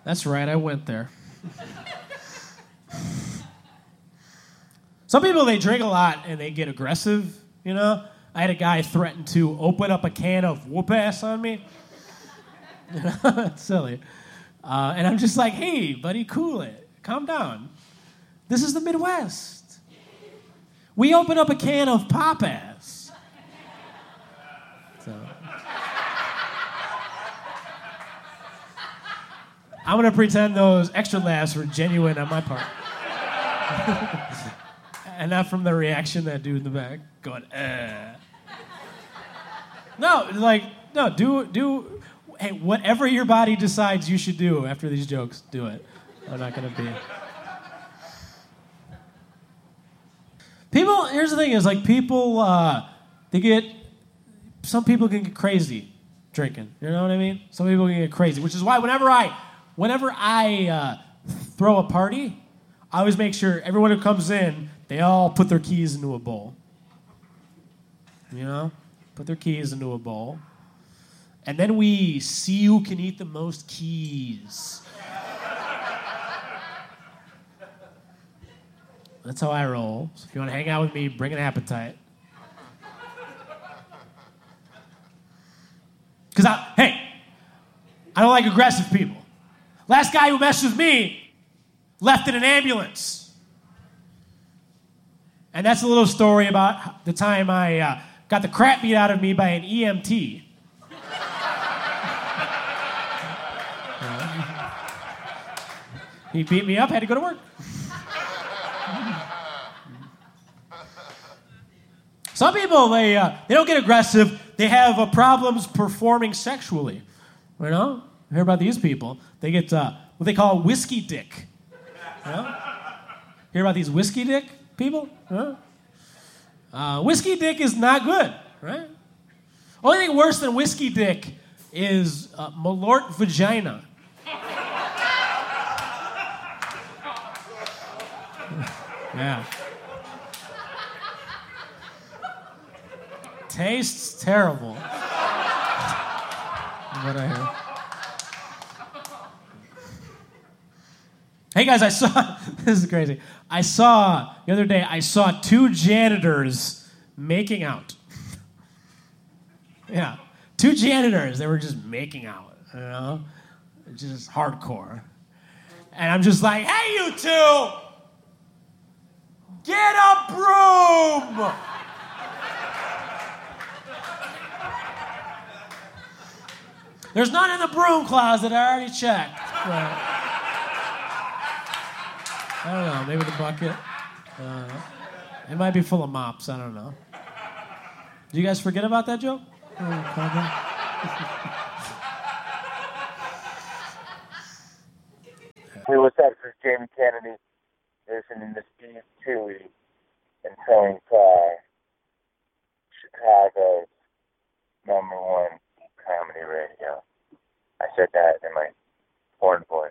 That's right, I went there. Some people, they drink a lot and they get aggressive, you know? I had a guy threaten to open up a can of whoop-ass on me. It's silly. And I'm just like, hey, buddy, cool it. Calm down. This is the Midwest. We open up a can of pop-ass. So. I'm going to pretend those extra laughs were genuine on my part. And not from the reaction that dude in the back going, No, do, hey, whatever your body decides you should do after these jokes, do it. I'm not going to be. People, here's the thing is, like, people, some people can get crazy drinking. You know what I mean? Some people can get crazy, which is why whenever I throw a party, I always make sure everyone who comes in, they all put their keys into a bowl. You know? Put their keys into a bowl. And then we see who can eat the most keys. That's how I roll. So if you want to hang out with me, bring an appetite. Because I don't like aggressive people. Last guy who messed with me left in an ambulance. And that's a little story about the time I got the crap beat out of me by an EMT. He beat me up, had to go to work. Some people, they don't get aggressive. They have problems performing sexually. You know? Hear about these people? They get what they call whiskey dick. You know? Hear about these whiskey dick people? Whiskey dick is not good, right? Only thing worse than whiskey dick is malort vagina. Yeah. Tastes terrible. What I hear. Hey guys, I saw, this is crazy. The other day, I saw two janitors making out. Yeah. Two janitors, they were just making out, you know? Just hardcore. And I'm just like, hey, you two! Get a broom! There's none in the broom closet, I already checked. But I don't know, maybe the bucket. It might be full of mops, I don't know. Did you guys forget about that joke? Hey, what's up? This is Jamie Kennedy, listening to Steve Toohey and Tony Pye, Chicago's #1 comedy radio. I said that in my porn voice.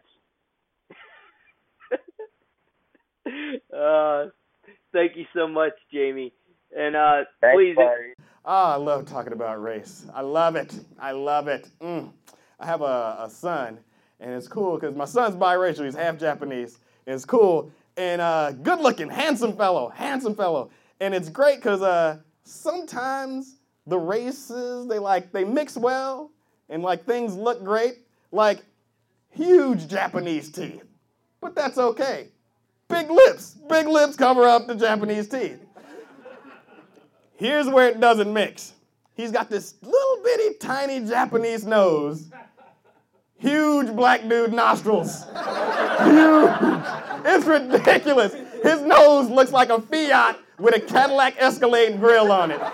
Thank you so much, Jamie. And Thanks, please. buddy. I love talking about race. I love it. I have a son, and it's cool because my son's biracial. He's half Japanese. And it's cool. And good-looking, handsome fellow. And it's great because sometimes the races, they mix well, and things look great. Like huge Japanese teeth. But that's okay. Big lips cover up the Japanese teeth. Here's where it doesn't mix. He's got this little bitty tiny Japanese nose. Huge black dude nostrils. Huge. It's ridiculous. His nose looks like a Fiat with a Cadillac Escalade grill on it.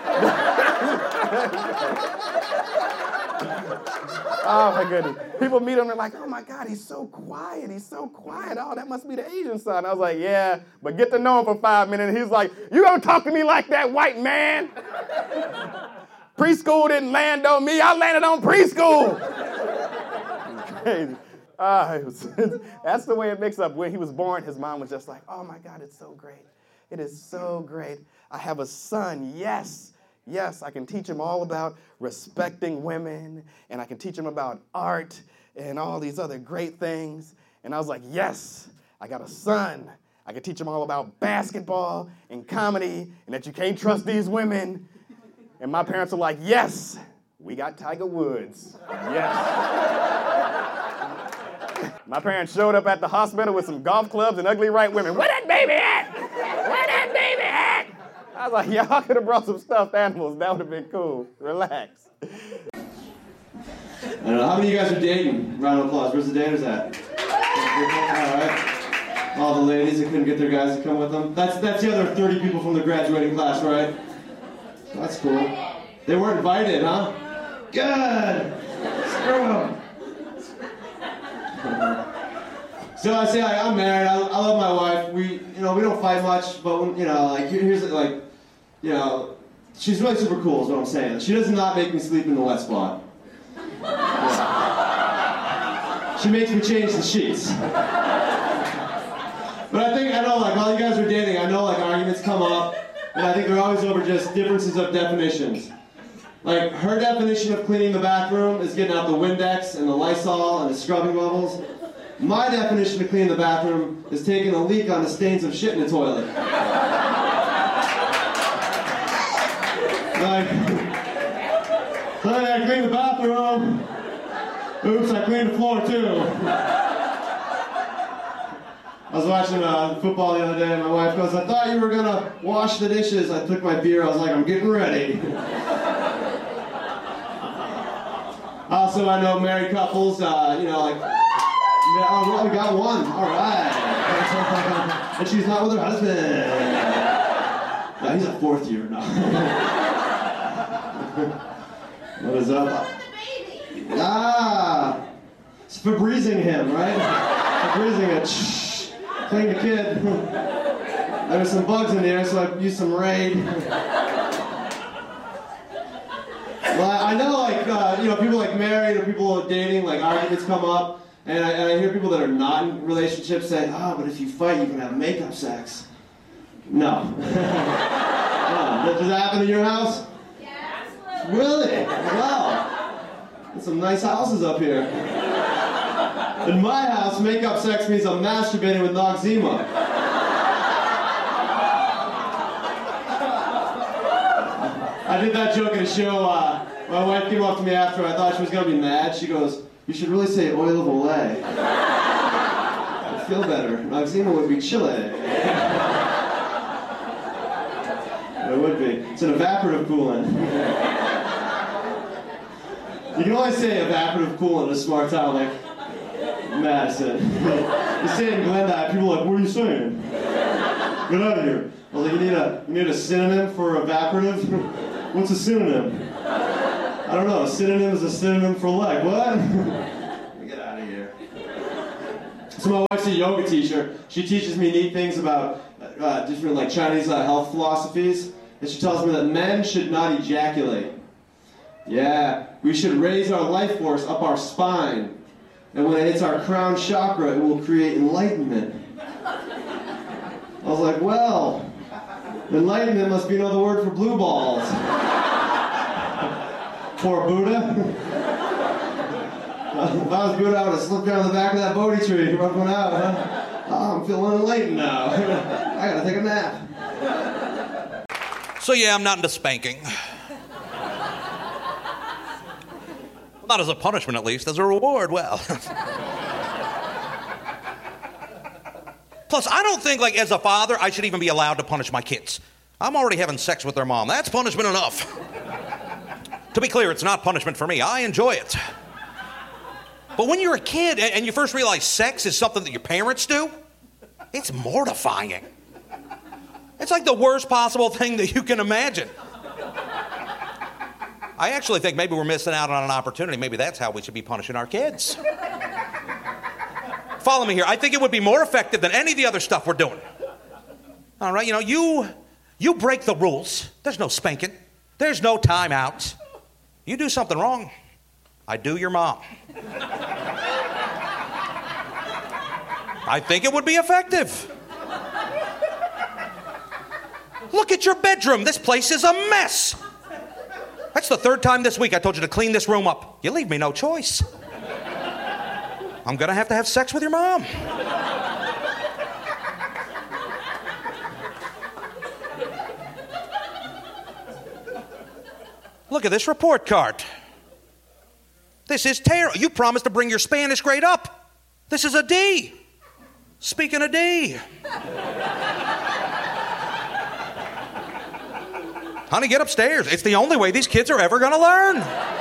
Oh my goodness. People meet him, they're like, oh my God, he's so quiet. Oh, that must be the Asian side. I was like, yeah, but get to know him for 5 minutes. And he's like, you gonna talk to me like that, white man? Preschool didn't land on me. I landed on preschool. Crazy. That's the way it mixed up. When he was born, his mom was just like, oh my God, it's so great. It is so great. I have a son. Yes. Yes, I can teach them all about respecting women, and I can teach them about art and all these other great things. And I was like, yes, I got a son. I can teach them all about basketball and comedy and that you can't trust these women. And my parents were like, yes, we got Tiger Woods. Yes. My parents showed up at the hospital with some golf clubs and ugly right women. Where that baby at? Where that baby at? I was like, y'all could have brought some stuffed animals. That would have been cool. Relax. I don't know. How many of you guys are dating? Round of applause. Where's the daters at? All right. All the ladies that couldn't get their guys to come with them. That's the other 30 people from the graduating class, right? That's cool. They weren't invited, huh? Good. Screw them. So I say I'm married. I love my wife. We don't fight much, but when, here's like, she's really super cool. Is what I'm saying. She does not make me sleep in the wet spot. Yeah. She makes me change the sheets. But I know, like, while you guys are dating, I know, like, arguments come up, and I think they're always over just differences of definitions. Like, her definition of cleaning the bathroom is getting out the Windex and the Lysol and the scrubbing bubbles. My definition of cleaning the bathroom is taking a leak on the stains of shit in the toilet. Like, I cleaned the bathroom. Oops, I cleaned the floor too. I was watching football the other day, and my wife goes, I thought you were going to wash the dishes. I took my beer. I was like, I'm getting ready. Also, I know married couples, we got one. All right. And she's not with her husband. No, he's a fourth year now. What is up? It's Febrezing him, right? Febrezing it. Clean the kid. There were some bugs in there, so I used some Raid. Well, I know, like, people like married or people dating, like, arguments come up, and I hear people that are not in relationships say, but if you fight, you can have makeup sex. No. No. Does that happen in your house? Yeah, absolutely. Really? Wow. There's some nice houses up here. In my house, makeup sex means I'm masturbating with Noxzema. I did that joke in a show. My wife came up to me after. I thought she was going to be mad. She goes, you should really say oil of Olay. I'd feel better. Noxzema would be chile. It would be. It's an evaporative coolant. You can only say evaporative coolant in a smart town like Madison. You say it in Glendive, people are like, what are you saying? Get out of here. I was like, you need a synonym for evaporative? What's a synonym? I don't know. A synonym is a synonym for leg. What? Get out of here. So my wife's a yoga teacher. She teaches me neat things about different like Chinese health philosophies. And she tells me that men should not ejaculate. Yeah, we should raise our life force up our spine. And when it hits our crown chakra, it will create enlightenment. I was like, well, enlightenment must be another word for blue balls. Poor Buddha. If I was Buddha, I would have slipped down the back of that Bodhi tree and rubbed one out, huh? Oh, I'm feeling enlightened now. I gotta take a nap. So yeah, I'm not into spanking. Not as a punishment, at least. As a reward, well. Plus, I don't think, like, as a father, I should even be allowed to punish my kids. I'm already having sex with their mom. That's punishment enough. To be clear, it's not punishment for me. I enjoy it. But when you're a kid and you first realize sex is something that your parents do, it's mortifying. It's like the worst possible thing that you can imagine. I actually think maybe we're missing out on an opportunity. Maybe that's how we should be punishing our kids. Follow me here. I think it would be more effective than any of the other stuff we're doing. All right, you break the rules. There's no spanking. There's no timeouts. You do something wrong, I do your mom. I think it would be effective. Look at your bedroom. This place is a mess. That's the third time this week I told you to clean this room up. You leave me no choice. I'm gonna have to have sex with your mom. Look at this report card. This is terrible. You promised to bring your Spanish grade up. This is a D. Speaking of D. Honey, get upstairs. It's the only way these kids are ever gonna learn.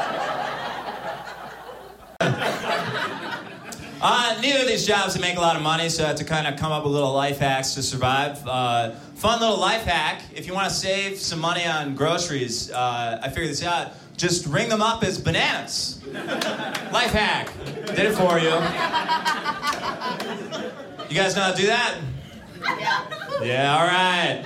Neither of these jobs make a lot of money, so I had to kind of come up with little life hacks to survive. Fun little life hack. If you want to save some money on groceries, I figured this out. Just ring them up as bananas. Life hack. Did it for you. You guys know how to do that? Yeah, all right.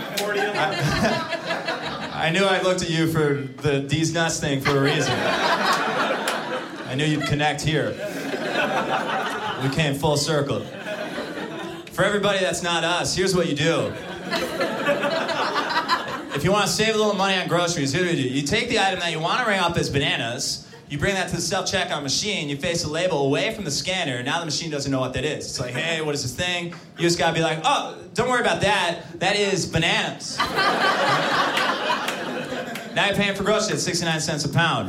I knew I looked at you for the D's nuts thing for a reason. I knew you'd connect here. We came full circle. For everybody that's not us, here's what you do. If you want to save a little money on groceries, here's what you do. You take the item that you want to ring up as bananas, you bring that to the self-checkout machine, you face the label away from the scanner, now the machine doesn't know what that is. It's like, hey, what is this thing? You just gotta be like, oh, don't worry about that. That is bananas. Now you're paying for groceries at 69 cents a pound.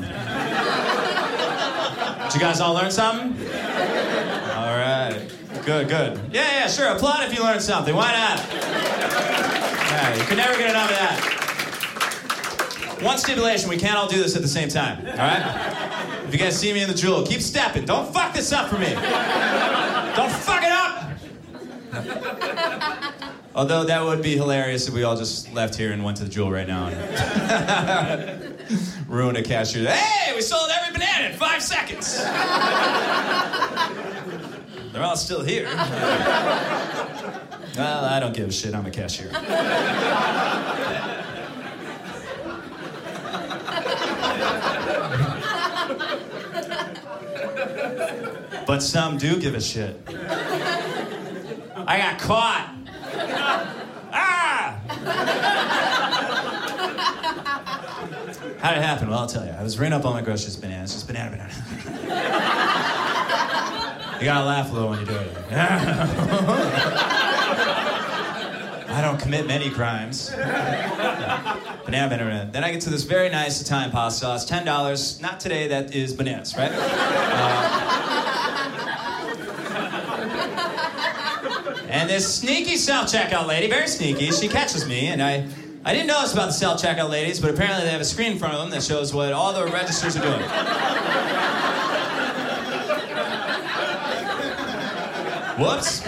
Did you guys all learn something? All right. Good, good. Yeah, sure. Applaud if you learned something. Why not? Yeah, you can never get enough of that. One stipulation, we can't all do this at the same time, all right? If you guys see me in the Jewel, keep stepping. Don't fuck this up for me. Don't fuck it up! Although that would be hilarious if we all just left here and went to the Jewel right now and ruined a cashier. Hey, we sold every banana in 5 seconds! They're all still here. Well, I don't give a shit. I'm a cashier. But some do give a shit. I got caught. Ah! How did it happen? Well, I'll tell you. I was ringing up all my groceries, bananas. Just banana. You gotta laugh a little when you do it. I don't commit many crimes. Banana. Then I get to this very nice Italian pasta sauce, $10. Not today, that is bananas, right? And this sneaky self-checkout lady, very sneaky, she catches me, and I didn't know this about the self-checkout ladies, but apparently they have a screen in front of them that shows what all the registers are doing. Whoops.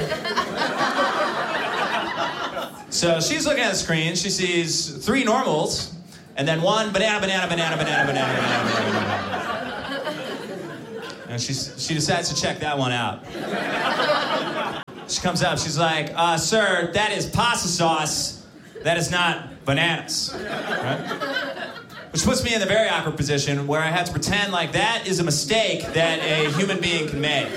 So she's looking at the screen. She sees 3 normals, and then 1 banana. And she decides to check that one out. She comes up. She's like, "Sir, that is pasta sauce. That is not bananas." Right? Which puts me in the very awkward position where I have to pretend like that is a mistake that a human being can make.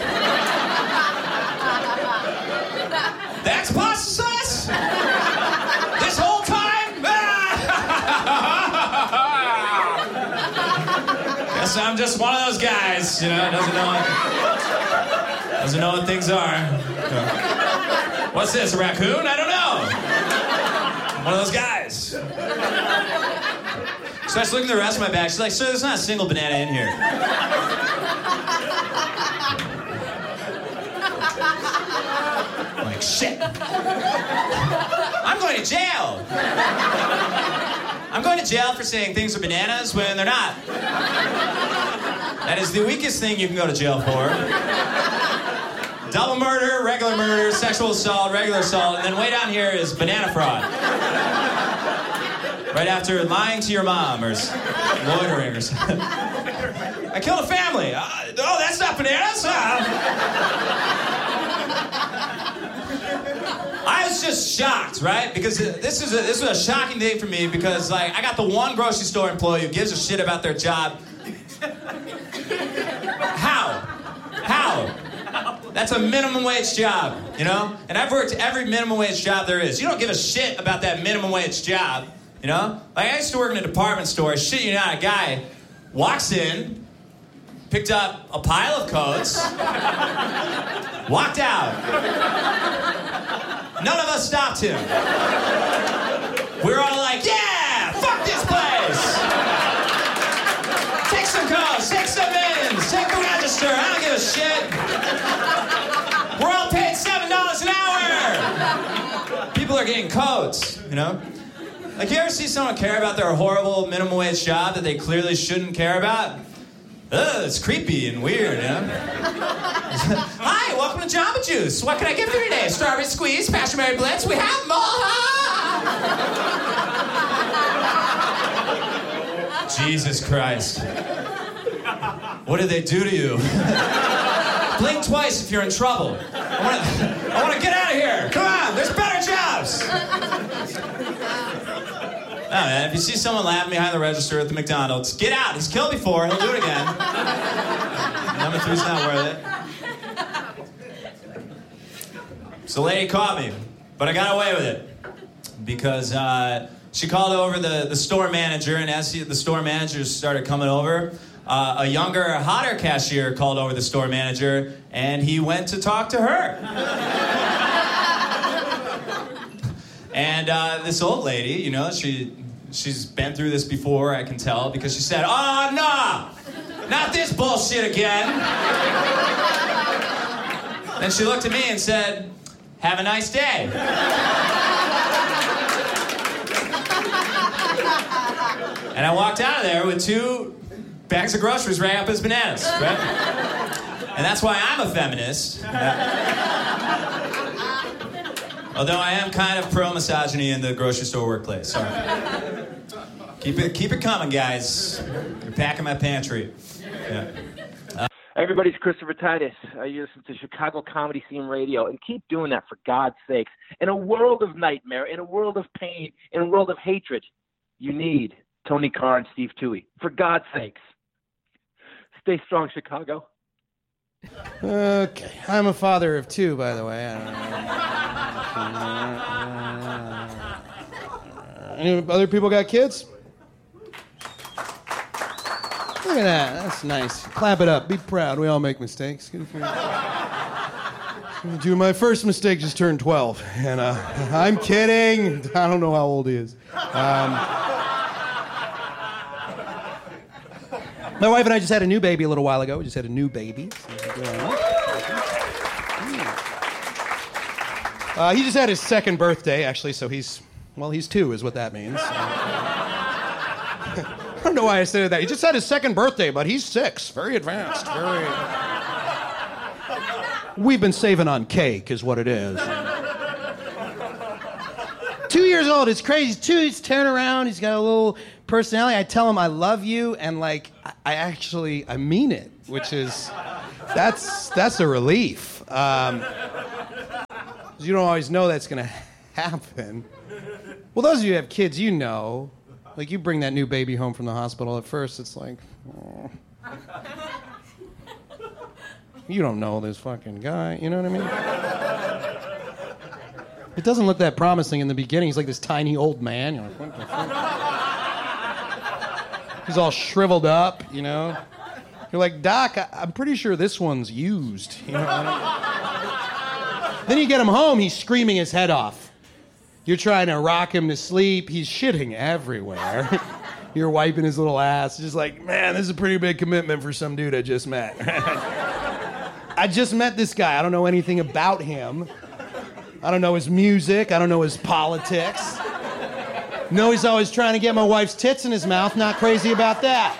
That's pasta sauce? This whole time? Guess I'm just one of those guys, doesn't know what things are. What's this, a raccoon? I don't know. I'm one of those guys. Starts looking at the rest of my bag. She's like, "Sir, there's not a single banana in here." I'm like, shit. I'm going to jail. I'm going to jail for saying things are bananas when they're not. That is the weakest thing you can go to jail for. Double murder, regular murder, sexual assault, regular assault, and then way down here is banana fraud. Right after lying to your mom or loitering or something. I killed a family. Oh, that's not bananas? I was just shocked, right? Because this was a shocking day for me because, I got the one grocery store employee who gives a shit about their job. How? That's a minimum wage job, And I've worked every minimum wage job there is. You don't give a shit about that minimum wage job. You know? Like, I used to work in a department store. Shit you not, a guy walks in, picked up a pile of coats, walked out. None of us stopped him. We were all like, yeah, fuck this place. Take some coats, take some bins, take the register. I don't give a shit. We're all paid $7 an hour. People are getting coats, you know? Like, you ever see someone care about their horrible minimum wage job that they clearly shouldn't care about? Ugh, it's creepy and weird, you know? Hi, welcome to Jamba Juice. What can I get for you today? Strawberry squeeze, Passion Berry Blitz. We have them all. Jesus Christ. What did they do to you? Blink twice if you're in trouble. I want to get out of here. Come on, there's better jobs. No, man, if you see someone laughing behind the register at the McDonald's, get out. He's killed before. He'll do it again. Number 3's not worth it. So the lady caught me, but I got away with it because she called over the store manager, and as the store managers started coming over, a younger, hotter cashier called over the store manager, and he went to talk to her. And this old lady, you know, she's been through this before, I can tell, because she said, "Oh, no, not this bullshit again." Then she looked at me and said, "Have a nice day." And I walked out of there with 2 bags of groceries right up his bananas, right? And that's why I'm a feminist. Although I am kind of pro-misogyny in the grocery store workplace. Sorry. Keep it coming, guys. You're packing my pantry. Yeah. Everybody's Christopher Titus. You listen to Chicago Comedy Scene Radio, and keep doing that for God's sakes. In a world of nightmare, in a world of pain, in a world of hatred, you need Tony Carr and Steve Toohey. For God's sakes. Stay strong, Chicago. Okay. I'm a father of 2, by the way. I don't know. Any other people got kids? Look at that. That's nice. Clap it up. Be proud. We all make mistakes. Good for you. My first mistake just turned 12. And I'm kidding. I don't know how old he is. My wife and I just had a new baby a little while ago. We just had a new baby. He just had his 2nd birthday, actually, so he's 2 is what that means. I don't know why I said that. He just had his 2nd birthday, but he's 6. Very advanced. We've been saving on cake, is what it is. 2 years old. It's crazy. 2, he's tearing around. He's got a little personality. I tell him I love you, and like I mean it, which is that's a relief. You don't always know that's gonna happen. Well, those of you who have kids, you know, like you bring that new baby home from the hospital. At first, it's like, oh. You don't know this fucking guy. You know what I mean? It doesn't look that promising in the beginning. He's like this tiny old man. You're like, what the fuck? He's all shriveled up, you know. You're like, Doc, I'm pretty sure this one's used. You know? Then you get him home, he's screaming his head off. You're trying to rock him to sleep. He's shitting everywhere. You're wiping his little ass. Just like, man, this is a pretty big commitment for some dude I just met. I just met this guy. I don't know anything about him. I don't know his music. I don't know his politics. No, he's always trying to get my wife's tits in his mouth. Not crazy about that.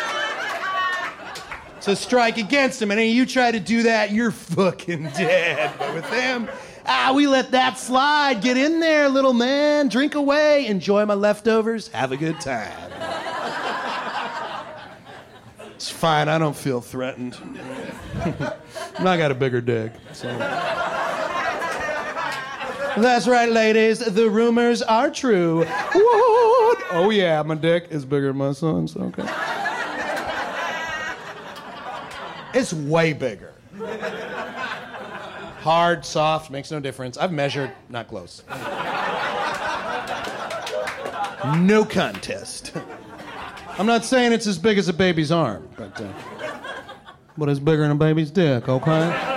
So strike against him. And then you try to do that, you're fucking dead. But with him, we let that slide. Get in there, little man. Drink away. Enjoy my leftovers. Have a good time. It's fine. I don't feel threatened. I got a bigger dick. So. That's right, ladies. The rumors are true. What? Oh, yeah, my dick is bigger than my son's. Okay. It's way bigger. Hard, soft, makes no difference. I've measured, not close. No contest. I'm not saying it's as big as a baby's arm, but it's bigger than a baby's dick, okay?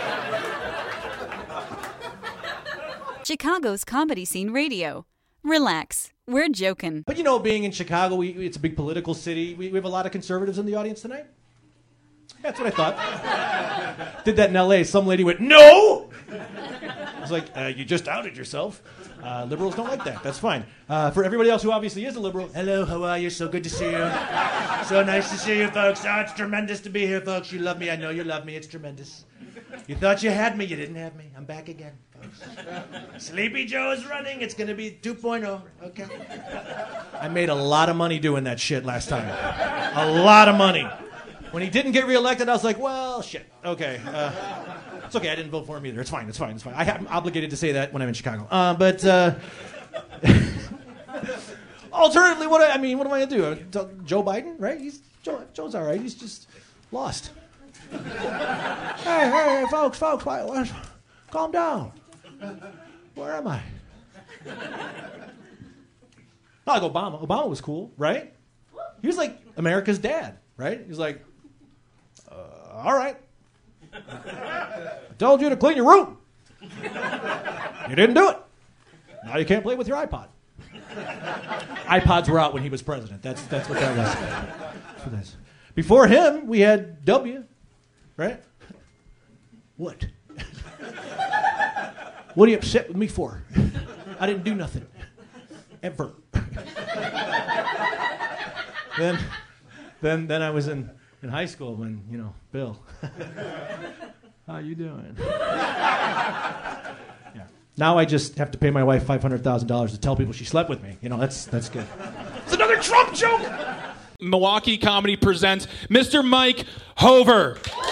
Chicago's Comedy Scene Radio. Relax. We're joking. But you know, being in Chicago, it's a big political city. We have a lot of conservatives in the audience tonight. That's what I thought. Did that in L.A. Some lady went, no! I was like, you just outed yourself. Liberals don't like that. That's fine. For everybody else who obviously is a liberal, hello, how are you? So good to see you. So nice to see you, folks. Oh, it's tremendous to be here, folks. You love me. I know you love me. It's tremendous. You thought you had me. You didn't have me. I'm back again, folks. Sleepy Joe is running. It's going to be 2.0. Okay. I made a lot of money doing that shit last time. A lot of money. When he didn't get reelected, I was like, well, shit. Okay. It's okay. I didn't vote for him either. It's fine. I'm obligated to say that when I'm in Chicago. Alternatively, what am I going to do? Joe Biden, right? Joe's all right. He's just lost. Hey, folks, calm down. Where am I? Like Obama. Obama was cool, right? He was like America's dad, right? He was like, all right. I told you to clean your room. You didn't do it. Now you can't play with your iPod. iPods were out when he was president. That's what that was. That's what that is. Before him, we had W, right? What? What are you upset with me for? I didn't do nothing. Ever. Then I was in high school when, Bill. How you doing? Yeah. Now I just have to pay my wife $500,000 to tell people she slept with me. That's good. It's another Trump joke! Milwaukee Comedy presents Mr. Mike Hover.